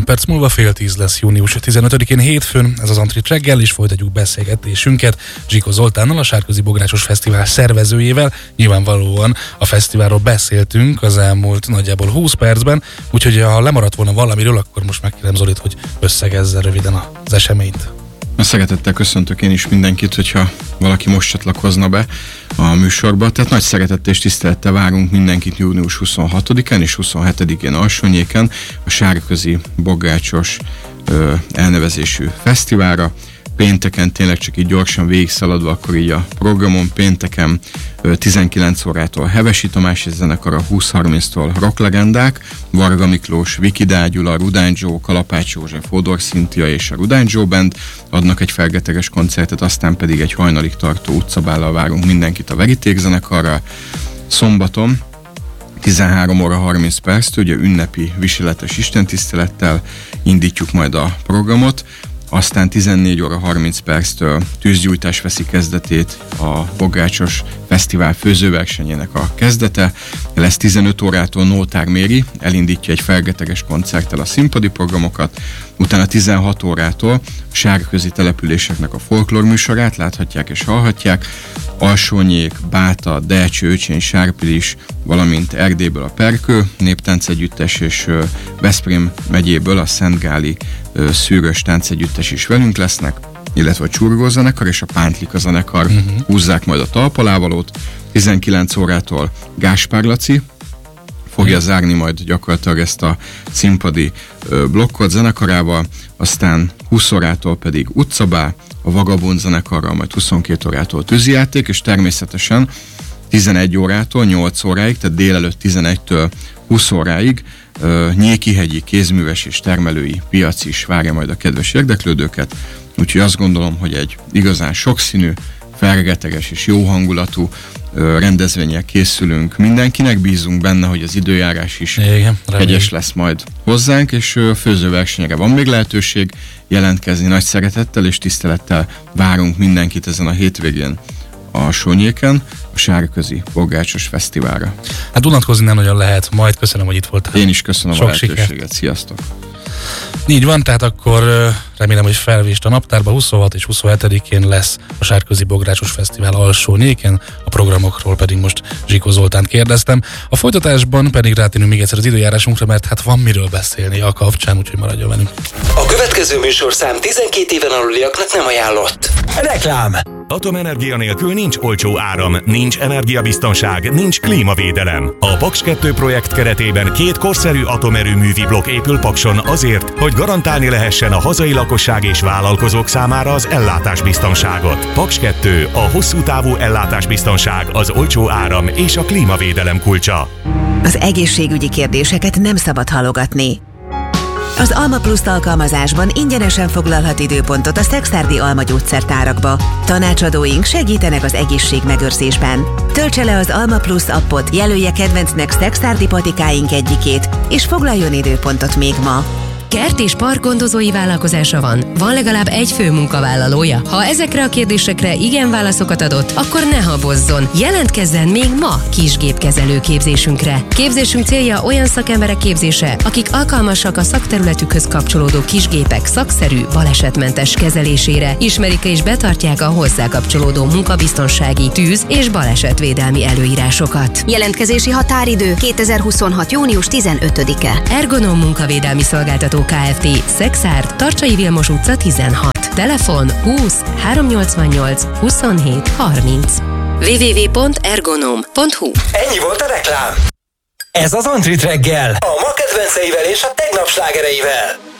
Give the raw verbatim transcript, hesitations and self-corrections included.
perc múlva fél tíz lesz június tizenötödikén hétfőn, ez az Antrit reggel, és folytatjuk beszélgetésünket Zsikó Zoltánnal, a Sárközi Bográcsos Fesztivál szervezőjével. Nyilvánvalóan a fesztiválról beszéltünk az elmúlt nagyjából húsz percben, úgyhogy ha lemaradt volna valamiről, akkor most megkérem Zolit, hogy összegezze röviden az eseményt. Szeretettel köszöntök én is mindenkit, hogyha valaki most csatlakozna be a műsorba. Tehát nagy szeretettel és tisztelettel várunk mindenkit június huszonhatodikán és huszonhetedikén Alsónyéken a Sárközi Bográcsos ö, elnevezésű fesztiválra. Pénteken tényleg csak így gyorsan végigszaladva, akkor így a programon pénteken tizenkilenc órától Hevesi Tamás zenekara, húsz harminctól rocklegendák, Varga Miklós, Viki Dágyula, Rudán Joe, Kalapács József, Fodor Szintia és a Rudán Joe Band adnak egy felgeteges koncertet, aztán pedig egy hajnalig tartó utcabállal várunk mindenkit a Veríték zenekarra. Szombaton tizenhárom óra harminc perctől, ugye ünnepi viseletes istentisztelettel indítjuk majd a programot, aztán tizennégy óra harminc perctől tűzgyújtás veszi kezdetét a Bográcsos Fesztivál főzőversenyének a kezdete. Lesz tizenöt órától Nótár Méri, elindítja egy felgeteges koncerttel a színpadi programokat, utána tizenhat órától a sárközi településeknek a folklór műsorát láthatják és hallhatják. Alsónyék, Báta, Delcső, Öcsény, Sárpilis, valamint Erdélyből a Perkő Néptáncegyüttes és Veszprém megyéből a Szentgáli Szűrös táncegyüttes is velünk lesznek, illetve a Csurgó zenekar és a Pántlika zenekar uh-huh. húzzák majd a talpalávalót. tizenkilenc órától Gáspár Laci fogja zárni majd gyakorlatilag ezt a színpadi blokkot zenekarával, aztán húsz órától pedig utcabál, a Vagabond zenekarral majd huszonkét órától tűzijáték, és természetesen tizenegy órától nyolc óráig, tehát délelőtt tizenegytől húsz óráig uh, Nyékihegyi kézműves és termelői piac is várja majd a kedves érdeklődőket, úgyhogy azt gondolom, hogy egy igazán sokszínű, fergeteges és jó hangulatú uh, rendezvényel készülünk mindenkinek, bízunk benne, hogy az időjárás is Igen, hegyes lesz majd hozzánk, és uh, főzőversenyre van még lehetőség jelentkezni. Nagy szeretettel és tisztelettel várunk mindenkit ezen a hétvégén Alsónyéken, a Sárközi Bográcsos Fesztiválra. Hát unatkozni nem nagyon lehet, majd köszönöm, hogy itt voltál. Én is köszönöm Sok a lehetőséget, sikert. Sziasztok! Így van, tehát akkor remélem, hogy felvést a naptárba. huszonhat és huszonhetedikén lesz a Sárközi Bográcsos Fesztivál Alsónyéken, a programokról pedig most Zsikó Zoltánt kérdeztem. A folytatásban pedig rátérünk még egyszer az időjárásunkra, mert hát van miről beszélni a kapcsán, úgyhogy maradjon velünk. A következő műsorszám tizenkét éven aluliaknak nem ajánlott. Reklám! Atomenergia nélkül nincs olcsó áram, nincs energiabiztonság, nincs klímavédelem. A Paks kettő projekt keretében két korszerű atomerőművi blokk épül Pakson azért, hogy garantálni lehessen a hazai lakosság és vállalkozók számára az ellátásbiztonságot. Paks kettő, a hosszú távú ellátásbiztonság, az olcsó áram és a klímavédelem kulcsa. Az egészségügyi kérdéseket nem szabad halogatni. Az Alma Plus alkalmazásban ingyenesen foglalhat időpontot a szekszárdi Alma gyógyszertárakba. Tanácsadóink segítenek az egészségmegőrzésben. Töltse le az Alma Plus appot, jelölje kedvencnek szekszárdi patikáink egyikét, és foglaljon időpontot még ma. Kert és park gondozói vállalkozása van? Van legalább egy fő munkavállalója? Ha ezekre a kérdésekre igen válaszokat adott, akkor ne habozzon. Jelentkezzen még ma kisgépkezelő képzésünkre. Képzésünk célja olyan szakemberek képzése, akik alkalmasak a szakterületükhöz kapcsolódó kisgépek szakszerű, balesetmentes kezelésére, ismerik és betartják a hozzá kapcsolódó munkabiztonsági, tűz- és balesetvédelmi előírásokat. Jelentkezési határidő kétezer-huszonhat június tizenötödike. Ergonom munkavédelmi szolgáltató Kft. Szekszárd, Tarcsai Vilmos utca tizenhat. Telefon húsz háromszáznyolcvannyolc huszonhét harminc. double-u double-u double-u pont ergonom pont hu. Ennyi volt a reklám. Ez az Antrit reggel. A ma kedvenceivel és a tegnap slágereivel.